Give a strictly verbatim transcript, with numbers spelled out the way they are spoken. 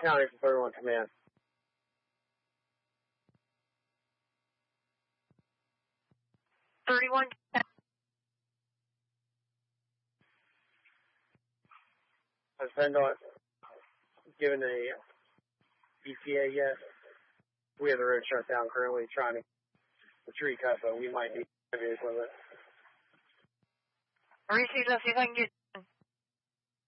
County for thirty-one Command. thirty-one. Has PennDOT given a E T A yet? We have the road shut down currently trying to the tree cut, but we might need to with it. Receive, let's see if I can get